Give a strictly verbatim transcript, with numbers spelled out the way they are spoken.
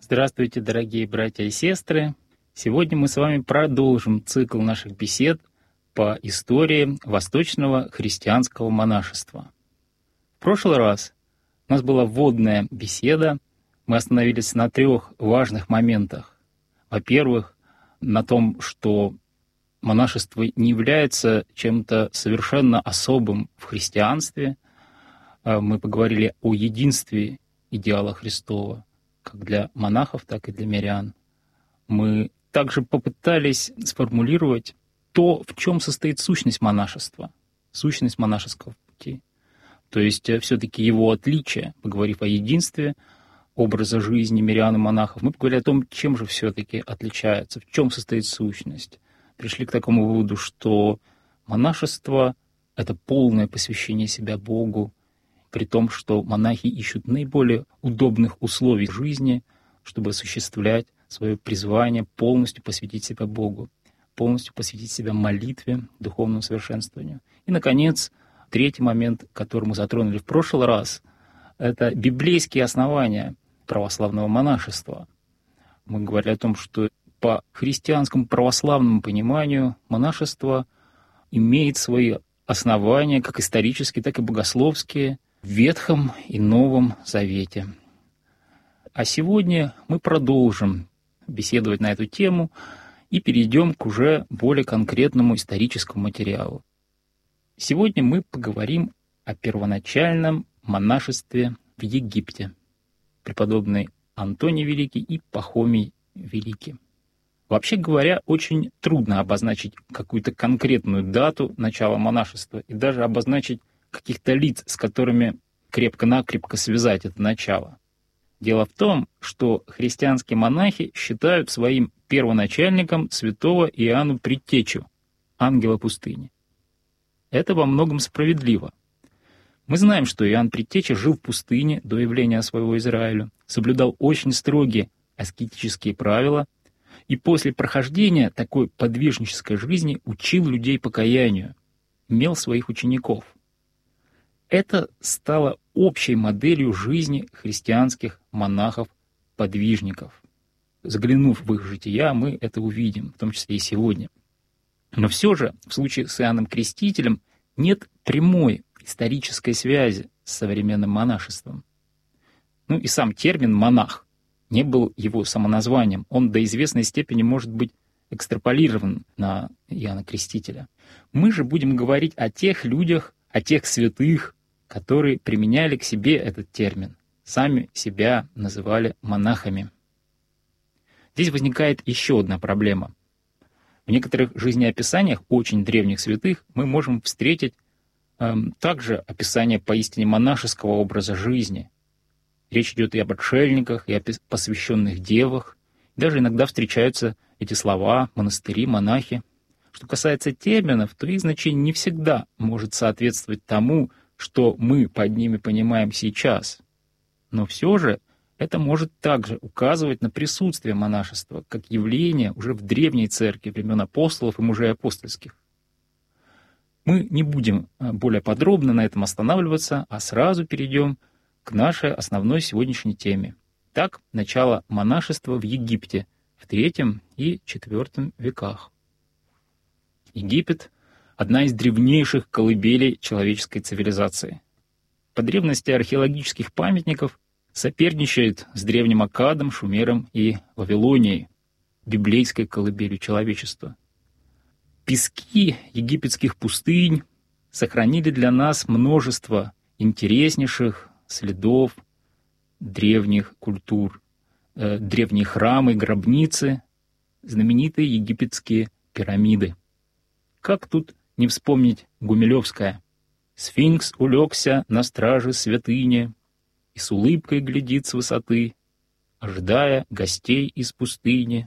Здравствуйте, дорогие братья и сестры! Сегодня мы с вами продолжим цикл наших бесед по истории восточного христианского монашества. В прошлый раз у нас была вводная беседа, мы остановились на трех важных моментах. Во-первых, на том, что монашество не является чем-то совершенно особым в христианстве. Мы поговорили о единстве идеала Христова, как для монахов, так и для мирян. Мы также попытались сформулировать то, в чем состоит сущность монашества, сущность монашеского пути. То есть все-таки его отличие, поговорив о единстве образа жизни мирян и монахов, мы поговорили о том, чем же все-таки отличается, в чем состоит сущность. Пришли к такому выводу, что монашество — это полное посвящение себя Богу, при том, что монахи ищут наиболее удобных условий жизни, чтобы осуществлять свое призвание, полностью посвятить себя Богу, полностью посвятить себя молитве, духовному совершенствованию. И, наконец, третий момент, который мы затронули в прошлый раз, это библейские основания православного монашества. Мы говорили о том, что по христианскому православному пониманию монашество имеет свои основания, как исторические, так и богословские, в Ветхом и Новом Завете. А сегодня мы продолжим беседовать на эту тему и перейдем к уже более конкретному историческому материалу. Сегодня мы поговорим о первоначальном монашестве в Египте. Преподобный Антоний Великий и Пахомий Великий. Вообще говоря, очень трудно обозначить какую-то конкретную дату начала монашества и даже обозначить каких-то лиц, с которыми крепко-накрепко связать это начало. Дело в том, что христианские монахи считают своим первоначальником святого Иоанна Предтечу, ангела пустыни. Это во многом справедливо. Мы знаем, что Иоанн Предтеча жил в пустыне до явления своего Израилю, соблюдал очень строгие аскетические правила и после прохождения такой подвижнической жизни учил людей покаянию, имел своих учеников. Это стало общей моделью жизни христианских монахов-подвижников. Заглянув в их жития, мы это увидим, в том числе и сегодня. Но все же в случае с Иоанном Крестителем нет прямой исторической связи с современным монашеством. Ну и сам термин «монах» не был его самоназванием. Он до известной степени может быть экстраполирован на Иоанна Крестителя. Мы же будем говорить о тех людях, о тех святых, которые применяли к себе этот термин, сами себя называли монахами. Здесь возникает еще одна проблема. В некоторых жизнеописаниях очень древних святых мы можем встретить эм, также описание поистине монашеского образа жизни. Речь идет и об отшельниках, и о посвященных девах. Даже иногда встречаются эти слова «монастыри», «монахи». Что касается терминов, то их значение не всегда может соответствовать тому, что мы под ними понимаем сейчас. Но все же это может также указывать на присутствие монашества как явление уже в древней церкви времен апостолов и мужей апостольских. Мы не будем более подробно на этом останавливаться, а сразу перейдем к нашей основной сегодняшней теме. Так, начало монашества в Египте в третьем и четвёртом веках. Египет — одна из древнейших колыбелей человеческой цивилизации. По древности археологических памятников соперничает с древним Аккадом, Шумером и Вавилонией, библейской колыбелью человечества. Пески египетских пустынь сохранили для нас множество интереснейших следов древних культур, э, древние храмы, гробницы, знаменитые египетские пирамиды. Как тут не вспомнить Гумилевское? «Сфинкс улегся на страже святыни и с улыбкой глядит с высоты, ожидая гостей из пустыни,